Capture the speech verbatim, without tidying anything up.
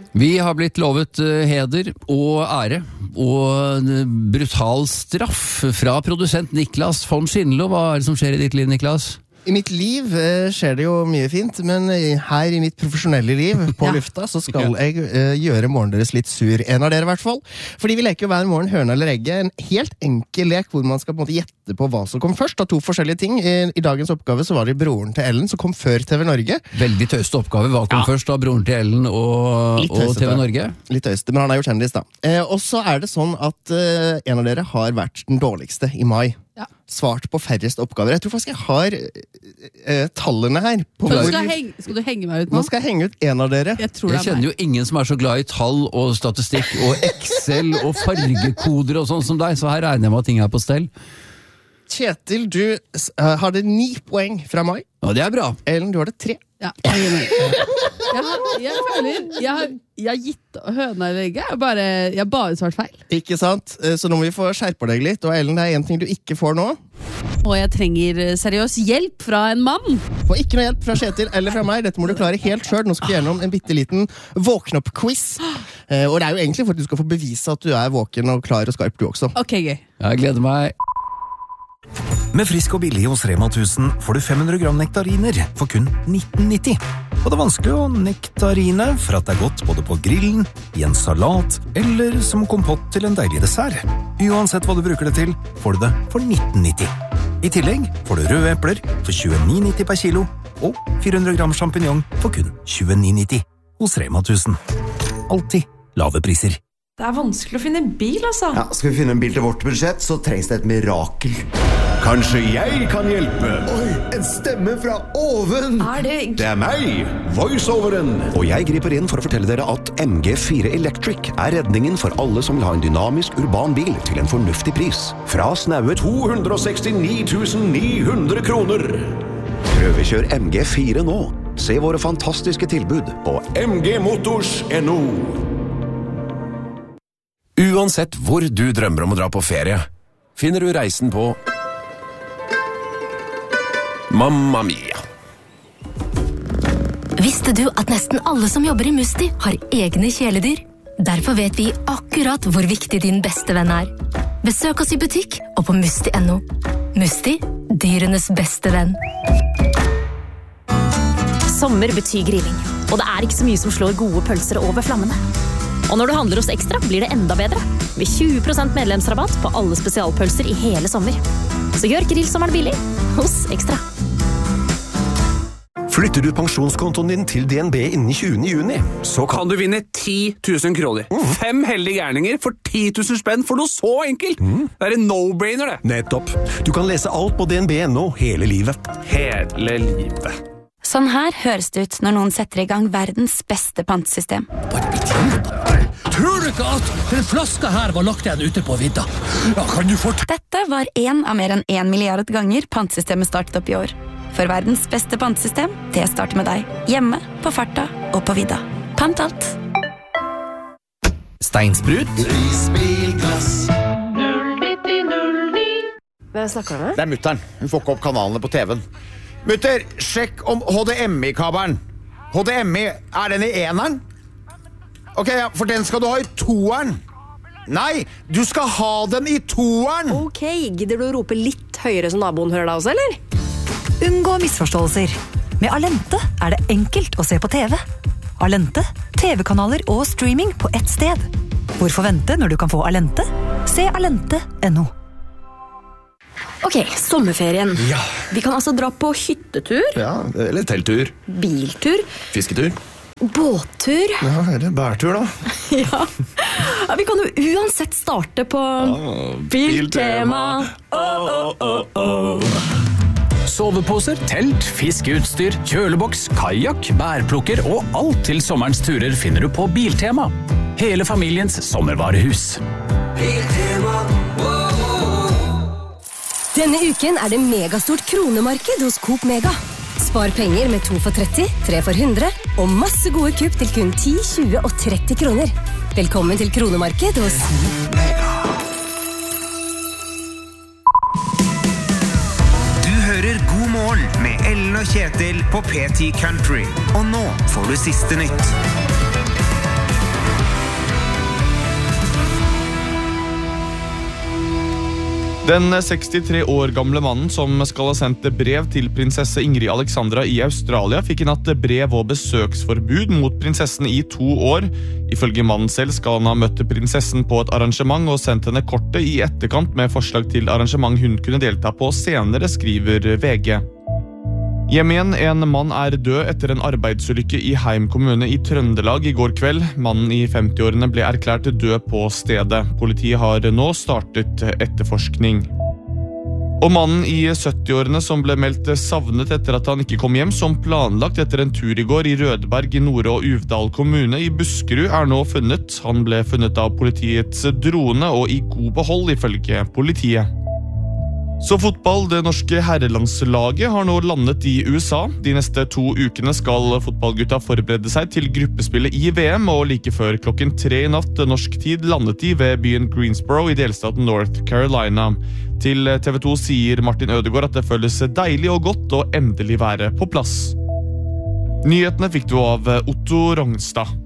Vi har blitt lovet heder og ære og brutal straff fra produsent Niklas von Schindler. Hva er det som skjer i ditt liv, Niklas? I mitt liv eh, skjer det jo mye fint, men her i mitt profesjonelle liv på ja. lufta, så skal jeg eh, gjøre morgenen deres litt sur. En av dere i hvert fall. Fordi vi leker jo hver morgen høna eller egget. En helt enkel lek hvor man skal på en måte gjette på hva som kom først. Av to forskjellige ting. I, I dagens oppgave så var det broren til Ellen som kom før T V Norge. Veldig tøyste oppgave. Hva kom ja. først da? Broren til Ellen og, og T V Norge? Litt tøyste, men han er jo kjendis da. Eh, og så er det sånn at eh, en av dere har vært den dårligste i mai. Ja. Svart på færrest oppgaver. Jeg tror faktisk jeg har eh, tallene her. På hvor... skal, henge, skal du henge meg ut nå? Nå skal jeg henge ut en av dere. Jeg, jeg kjenner jo ingen som er så glad i tall og statistikk og Excel og fargekoder og sånn som deg, så her regner jeg med at ting er på stell. Kjetil, du uh, har det ni poeng fra meg. Ja, det er bra. Ellen, du har det tre. Ja, jeg, jeg, har, jeg føler jeg har, jeg har gitt høna i legget. Jeg, bare, jeg har bare svart feil. Ikke sant? Så nå må vi få skjerpe deg litt. Og Ellen, det er en ting du ikke får nå. Og jeg trenger seriøs hjelp fra en mann. Og ikke noe hjelp fra Kjetil eller fra meg. Dette må du klare helt selv. Nå skal vi gjennom en bitteliten våkne-opp-quiz. Og det er jo egentlig for at du skal få bevise at du er våken og klar og skarp du også. Ok, gøy. Jeg gleder meg. Med Frisk og billig hos Rema tusen får du fem hundre gram nektariner for kun nitten nitti. Og det er vanskelig å nektarine for at det er godt både på grillen, i en salat eller som kompott til en deilig dessert. Uansett hva du bruker det til, får du det for nitten nitti. I tillegg får du røde epler for tjueni nitti per kilo og fire hundre gram champignon for kun tjueni nitti hos Rema tusen. Alltid lave priser. Det er vanskelig å finne en bil, altså. Ja, skal vi finne en bil til vårt budsjett, så trengs det et mirakel. Kanskje jeg kan hjelpe? Oi, en stemme fra oven! Er det... Det er meg, voiceoveren. Og jeg griper inn for å fortelle dere at M G fire Electric er redningen for alle som vil ha en dynamisk urban bil til en fornuftig pris. Fra snaue to hundre sekstini tusen ni hundre kroner. Prøvekjør M G fire nå. Se våre fantastiske tilbud på m g motors punktum n o. Uansett hvor du drømmer om å dra på ferie, finner du reisen på Mamma Mia. Visste du at nesten alle som jobber i Musti har egne kjæledyr? Derfor vet vi akkurat hvor viktig din beste venn er. Besøk oss i butikk og på musti punktum n o. Musti, dyrenes beste venn. Sommer betyr grilling, og det er ikke så mye som slår gode pølser over flammene. Og når du handler hos Ekstra, blir det enda bedre. Med tjue prosent medlemsrabatt på alle spesialpølser i hele sommer. Så gjør grillsommeren billig hos Ekstra. Flytter du pensjonskontoen din til D N B innen tjuende juni, så kan, kan du vinne ti tusen kroner. Mm. Fem heldige gærninger for ti tusen spenn for noe så enkelt. Mm. Det er en no-brainer, det. Nettopp. Du kan lese alt på D N B punktum n o hele livet. Hele livet. Sånn her høres det ut når noen setter i gang verdens beste pantesystem. Tror du ikke at den flaska her var lagt igjen ute på vidda? Ja, kan du fort... Dette var en av mer enn en milliard ganger pantsystemet startet opp i år. For verdens beste pantesystem, det starter med deg. Hjemme, på farta og på vidda. Pant alt. Steinsprut. Risbilglass. null nitti null ni. Hvem snakker du med? Det er mutteren. Hun får ikke opp kanalene på T V-en. Mutter, sjekk om H D M I-kabelen. H D M I, er den i eneren? Ok, ja, for den skal du ha i toeren. Nei, du skal ha den i toeren. Ok, gidder du å rope litt høyere så naboen hører deg også, eller? Unngå misforståelser. Med Alente er det enkelt å se på T V. Alente, T V-kanaler og streaming på ett sted. Hvorfor vente når du kan få Alente? Se alente punktum n o. Ok, sommerferien. Ja. Vi kan altså dra på hyttetur. Ja, eller telttur. Biltur. Fisketur. Båttur. Ja, eller bærtur da. ja. ja, vi kan jo uansett starte på oh, Biltema. Oh, oh, oh, oh. Soveposer, telt, fiskeutstyr, kjøleboks, kajak, bærplukker og alt til sommerens turer finner du på Biltema. Hele familiens sommervarehus. Biltema. Denne uken er det megastort kronemarked hos Coop Mega. Spar penger med to for tretti, tre for hundre og masse gode kupp til kun ti, tjue og tretti kroner. Velkommen til kronemarked hos Coop Mega. Du hører God morgen med Ellen og Kjetil på P ti Country. Og nå får du siste nytt. Den sekstitre år gamle mannen som skal ha sendt brev til prinsesse Ingrid Alexandra i Australia fikk i natt brev og besøksforbud mot prinsessen i to år. Ifølge mannen selv skal han ha møtt prinsessen på et arrangement og sendt henne kortet i etterkant med forslag til arrangement hun kunne delta på senere, skriver V G. Hjem igjen, en mann er død etter en arbeidsulykke i Heim kommune i Trøndelag i går kveld. Mannen i femti-årene ble erklært død på stedet. Politiet har nå startet etterforskning. Og mannen i sytti-årene som ble meldt savnet etter at han ikke kom hjem som planlagt etter en tur i går i Rødberg i Nore- og Uvdal kommune i Buskerud er nå funnet. Han ble funnet av politiets drone og i god behold ifølge politiet. Så fotball, det norske herrelandslaget har nå landet i U S A. De neste to ukene skal fotballgutta forberede seg til gruppespillet i V M, og like før klokken tre i natt norsk tid landet de ved byen Greensboro i delstaten North Carolina. Til T V to sier Martin Ødegaard at det føles deilig og godt å endelig være på plass. Nyhetene fikk du av Otto Rongstad.